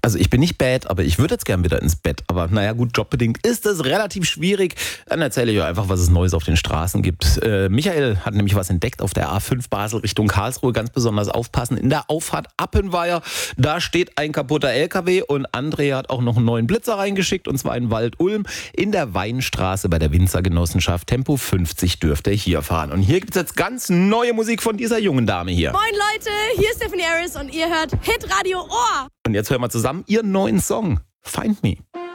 Also ich bin nicht bad, aber ich würde jetzt gern wieder ins Bett. Aber naja gut, jobbedingt ist es relativ schwierig. Dann erzähle ich euch einfach, was es Neues auf den Straßen gibt. Michael hat nämlich was entdeckt auf der A5 Basel Richtung Karlsruhe. Ganz besonders aufpassen. In der Auffahrt Appenweier, da steht ein kaputter LKW und André hat auch noch einen neuen Blitzer reingeschickt, und zwar in Wald-Ulm. In der Weinstraße bei der Winzergenossenschaft. Tempo 50 dürft ihr hier fahren. Und hier gibt es jetzt ganz neue Musik von dieser jungen Dame hier. Moin Leute, hier ist Stephanie Harris und ihr hört Hitradio Ohr. Und jetzt hören wir zusammen ihren neuen Song, Find Me.